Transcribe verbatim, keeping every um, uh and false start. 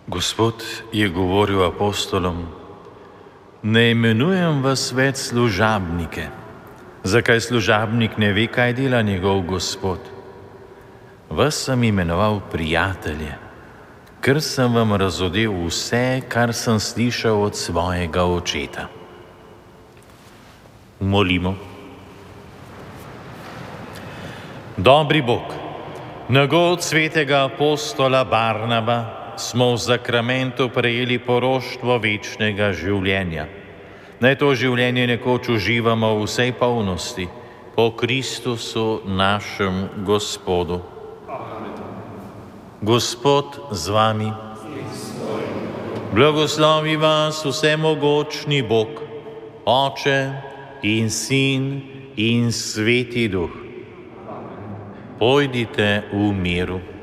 Gospod je govoril apostolom: ne imenujem vas več služabnike. Zakaj služabnik ne ve, kaj dela njegov gospod? Vas sem imenoval prijatelje, ker sem vam razodel vse, kar sem slišal od svojega očeta. Molimo. Dobri Bog, nagod svetega apostola Barnaba smo v zakramentu prejeli poroštvo večnega življenja. Naj to življenje nekoč uživamo v vsej polnosti, po Kristusu našem Gospodu. Gospod z vami. Blagoslovi vas vsemogočni Bog, Oče in Sin in Sveti Duh. Pojdite v miru.